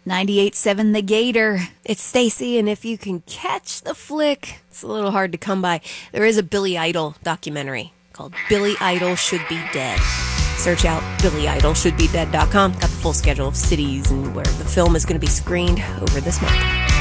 98.7 The Gator. It's Stacy, and if you can catch the flick, it's a little hard to come by. There is a Billy Idol documentary called Billy Idol Should Be Dead. Search out BillyIdolShouldBeDead.com. Got the full schedule of cities and where the film is going to be screened over this month.